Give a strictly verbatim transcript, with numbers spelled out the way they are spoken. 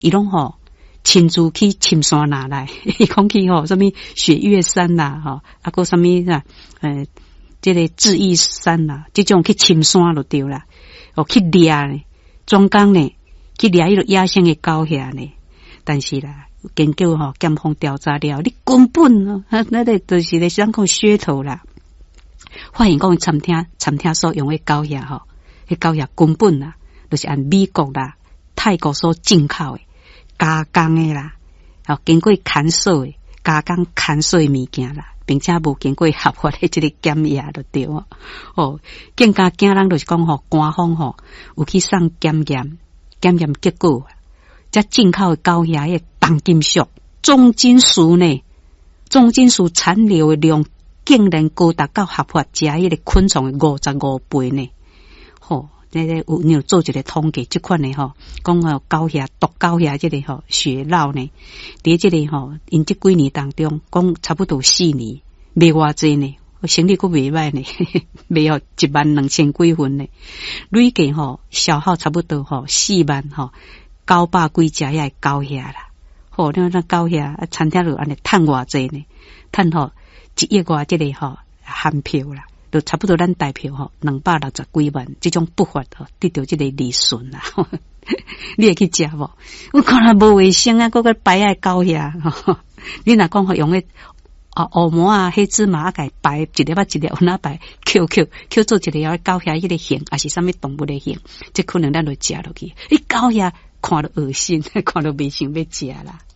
伊拢吼亲自去深山拿来，伊讲去吼什么雪岳山啦，吼啊个什么啊，呃，这个智异山啦，这种去深山就对啦，哦去猎呢，专工呢去猎迄个野生的狗遐呢，但是啦。研究吼，检方调查了，你根本哦，那个就是咧想讲噱头啦。发现讲餐厅餐厅所用的狗血吼，迄狗血根本啦，就是按美国啦、泰国所进口的加工的啦，哦，经过砍碎的加工砍碎物件啦，并且无经过合法的这个检验就对哦。哦，更加惊人就是讲吼，官方吼有去送检验，检验结果。这进口的狗血的重金属、重金属呢，重金属残留的量竟然高达到合法食迄个昆虫的五十五倍呢！吼，那个有你有做一个统计，这款的吼，讲哦狗血、毒狗血这个吼血酪呢，伫这个吼，因这几年当中，讲差不多四年，卖偌济呢，生意佫袂歹呢，卖哦一万两千几份呢，累计吼消耗差不多吼四万吼。九百几只遐狗血啦，吼，那那狗血餐厅就安尼趁偌济呢？趁吼一亿外这个吼含票啦，就差不多咱台票吼两百六十几万，这种不法吼得到这个利润啦。你会去食无？我看来无卫生啊，嗰个白爱狗血，吼，你若讲吼用迄啊黑毛啊黑芝麻啊，改白一粒啊一粒，那白 Q Q Q 做一个要狗血迄个形，还是啥物动物的形，这可能咱就食落去。伊狗血。看到恶心，看到袂想要食啦。